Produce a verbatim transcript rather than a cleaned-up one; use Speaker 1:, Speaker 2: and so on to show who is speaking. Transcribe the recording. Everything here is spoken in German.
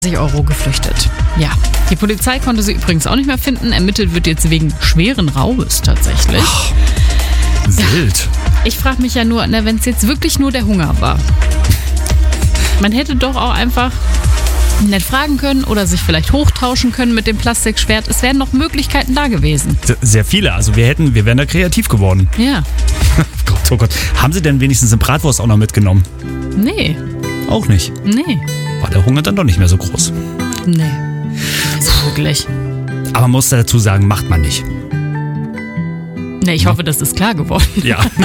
Speaker 1: Euro geflüchtet. Ja, die Polizei konnte sie übrigens auch nicht mehr finden. Ermittelt wird jetzt wegen schweren Raubes tatsächlich.
Speaker 2: Ach, wild.
Speaker 1: Ich frage mich ja nur, wenn es jetzt wirklich nur der Hunger war. Man hätte doch auch einfach nett fragen können oder sich vielleicht hochtauschen können mit dem Plastikschwert. Es wären noch Möglichkeiten da gewesen.
Speaker 2: Sehr viele. Also wir hätten, wir wären da kreativ geworden.
Speaker 1: Ja.
Speaker 2: Gott, oh Gott. Haben Sie denn wenigstens eine Bratwurst auch noch mitgenommen?
Speaker 1: Nee.
Speaker 2: Auch nicht.
Speaker 1: Nee.
Speaker 2: War der Hunger dann doch nicht mehr so groß?
Speaker 1: Nee. Also wirklich.
Speaker 2: Aber man muss dazu sagen, macht man nicht.
Speaker 1: Nee, ich hoffe, das ist klar geworden.
Speaker 2: Ja.